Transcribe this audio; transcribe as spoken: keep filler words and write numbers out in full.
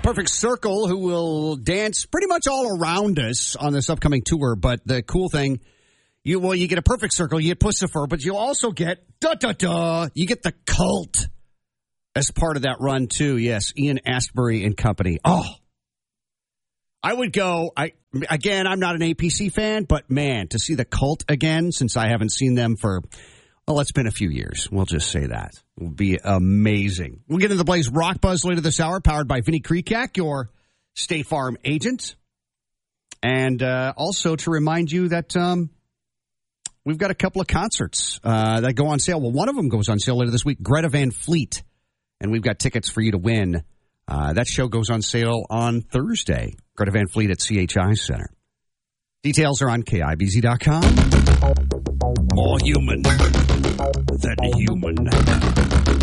Perfect Circle, who will dance pretty much all around us on this upcoming tour. But the cool thing, you well, you get a Perfect Circle, you get Pussifer, but you'll also get, da-da-da, you get the Cult as part of that run, too. Yes, Ian Astbury and company. Oh, I would go, I again, I'm not an A P C fan, but man, to see the Cult again, since I haven't seen them for, well, it's been a few years. We'll just say that. It will be amazing. We'll get into the Blaze Rock Buzz later this hour, powered by Vinny Kreekak, your State Farm agent. And uh, also to remind you that um, we've got a couple of concerts uh, that go on sale. Well, one of them goes on sale later this week, Greta Van Fleet. And we've got tickets for you to win. Uh, that show goes on sale on Thursday. Greta Van Fleet at C H I Center. Details are on K I B Z dot com. More human than human.